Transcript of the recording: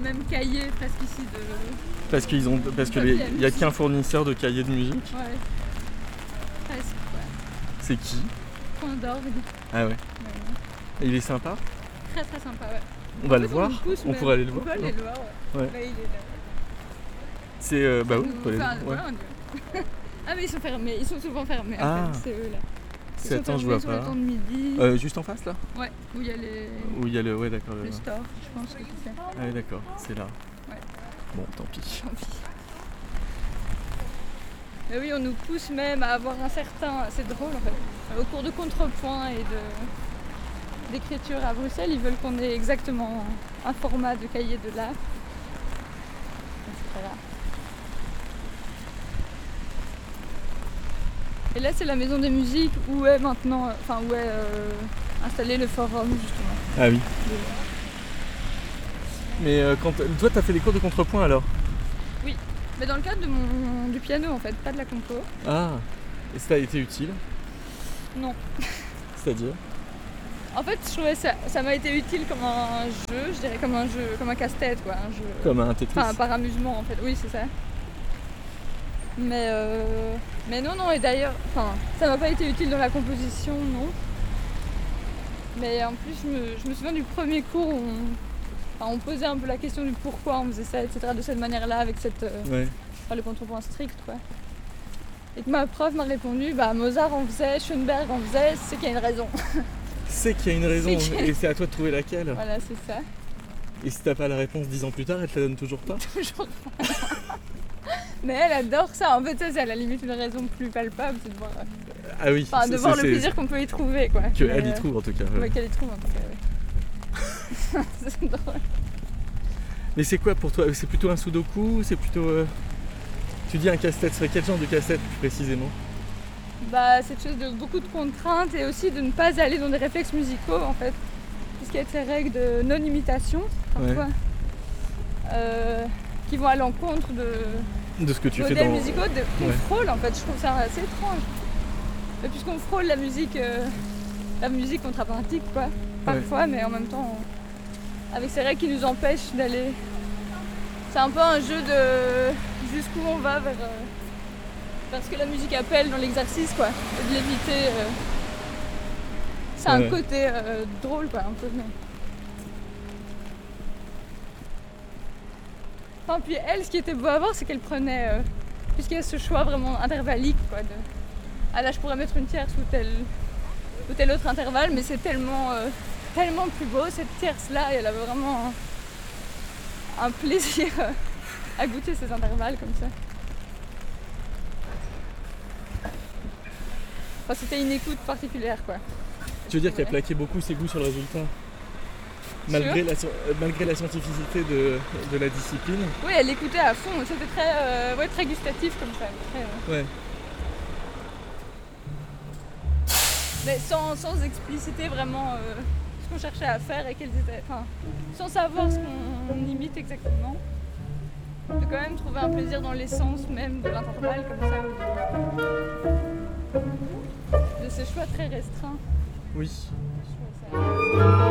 même cahier presque ici de... Parce qu'il y a qu'un fournisseur de cahiers de musique. Ouais. Presque, ouais. C'est qui? Point d'orgue. Ah ouais. Ouais. Et il est sympa? Très très sympa, ouais. On va le voir? On pourrait aller le On voir? peut aller le voir, ouais. Ouais. Bah, il est là. C'est... bah oui, on peut aller le voir. Voilà, on dirait. Ah mais ils sont fermés, ils sont souvent fermés en Ah. fait, c'est eux là. Ils C'est sont attends, je fermés vois sur le pas. temps de midi. Juste en face là? Ouais, où il y a les... Où il y a le... Ouais d'accord. le store, je pense que c'est ça. Ah oui d'accord, c'est là. Ouais. Bon, tant pis. Tant pis. Mais oui, on nous pousse même à avoir un certain... C'est drôle en fait. Au cours de contrepoint et d'écriture à Bruxelles, ils veulent qu'on ait exactement un format de cahier de l'art. Etc. Et là, c'est la maison des musiques où est maintenant... Enfin, où est installé le forum justement. Ah oui. Mais toi t'as fait des cours de contrepoint alors? Oui, mais dans le cadre du piano en fait, pas de la compo. Ah. Et ça a été utile? Non. C'est-à-dire? En fait, je trouvais ça m'a été utile comme un jeu, je dirais comme un jeu, comme un casse-tête quoi, un jeu. Comme un Tetris? Enfin, par amusement en fait, oui c'est ça. Mais non, et d'ailleurs, enfin, ça m'a pas été utile dans la composition, non. Mais en plus, je me souviens du premier cours où on posait un peu la question du pourquoi on faisait ça, etc. de cette manière-là, avec le contrepoint strict quoi. Et que ma prof m'a répondu, bah Mozart en faisait, Schoenberg en faisait, c'est qu'il y a une raison. C'est qu'il y a une raison, et c'est à toi de trouver laquelle. Voilà, c'est ça. Et si t'as pas la réponse 10 ans plus tard, elle te la donne toujours pas? Toujours pas. Mais elle adore ça, en fait ça c'est à la limite une raison plus palpable, c'est de voir, Ah oui, de voir le plaisir qu'on peut y trouver quoi. Qu'elle y trouve en tout cas. Ouais, qu'elle y trouve en tout cas, ouais. C'est drôle. Mais c'est quoi pour toi? C'est plutôt un sudoku? C'est plutôt... Tu dis un casse-tête, c'est quel genre de casse-tête plus précisément? Bah c'est quelque chose de beaucoup de contraintes et aussi de ne pas aller dans des réflexes musicaux en fait. Tout ce qui est ces règles de non-imitation parfois. Qui vont à l'encontre de ce que tu fais modèles dans... musicaux qu'on frôle en fait, je trouve ça assez étrange. Et puisqu'on frôle la musique contre-apparentiste quoi, parfois, mais en même temps avec ces règles qui nous empêchent d'aller. C'est un peu un jeu de jusqu'où on va vers ce que la musique appelle dans l'exercice quoi, et de l'éviter. C'est un côté drôle quoi, un peu. Mais... Enfin, puis elle, ce qui était beau à voir, c'est qu'elle prenait, puisqu'il y a ce choix vraiment intervallique quoi, là je pourrais mettre une tierce ou tel autre intervalle, mais c'est tellement plus beau cette tierce là, et elle avait vraiment un plaisir à goûter ces intervalles comme ça. Enfin, c'était une écoute particulière quoi. Tu veux dire qu'elle plaquait beaucoup ses goûts sur le résultat? Malgré la scientificité de la discipline? Oui, elle écoutait à fond, c'était très gustatif comme ça. Ouais. Mais sans expliciter vraiment ce qu'on cherchait à faire et sans savoir ce qu'on imite exactement. De quand même trouver un plaisir dans l'essence même de l'intervalle comme ça. De ce choix très restreint. Oui. Je trouve ça...